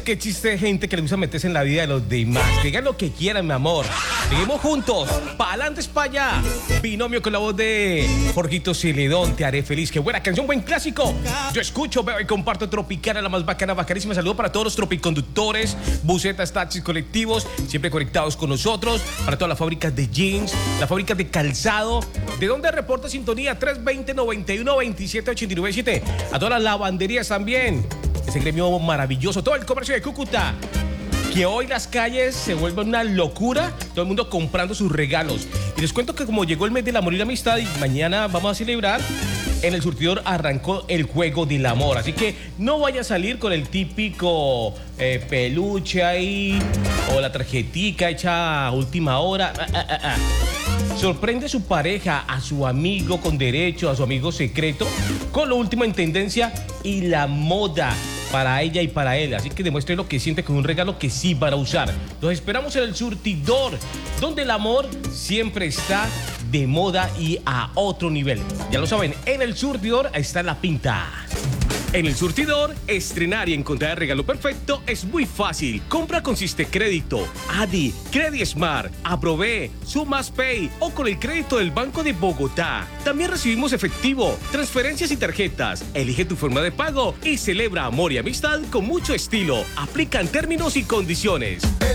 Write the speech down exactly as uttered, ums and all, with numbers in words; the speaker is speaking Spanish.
que existe gente que le gusta meterse en la vida de los demás. Que digan lo que quieran, mi amor. Seguimos juntos. Pa' adelante, es pa' allá. Binomio con la voz de Jorgito Celedón. Te haré feliz. Qué buena canción, buen clásico. Yo escucho, veo y comparto Tropicana, la más bacana, bacanísima. Saludo para todos los tropiconductores, busetas, taxis, colectivos, siempre conectados con nosotros. Para todas las fábricas de jeans, las fábricas de calzado. ¿De dónde reporta sintonía? tres dos cero, nueve uno, dos siete, ocho nueve siete. A todas las lavanderías también. Ese gremio maravilloso. Todo el comercio de Cúcuta. Que hoy las calles se vuelven una locura. Todo el mundo comprando sus regalos. Y les cuento que como llegó el mes del amor y la amistad y mañana vamos a celebrar, en el surtidor arrancó el juego del amor. Así que no vaya a salir con el típico eh, peluche ahí o la tarjetica hecha a última hora. Ah, ah, ah, ah. Sorprende a su pareja, a su amigo con derecho, a su amigo secreto, con lo último en tendencia y la moda para ella y para él. Así que demuestre lo que siente con un regalo que sí van a usar. Los esperamos en el surtidor, donde el amor siempre está de moda y a otro nivel. Ya lo saben, en el surtidor está la pinta. En el surtidor, estrenar y encontrar el regalo perfecto es muy fácil. Compra con Siste Crédito, Adi, Credismart, Aprobé, Sumas Pay o con el crédito del Banco de Bogotá. También recibimos efectivo, transferencias y tarjetas. Elige tu forma de pago y celebra amor y amistad con mucho estilo. Aplican términos y condiciones.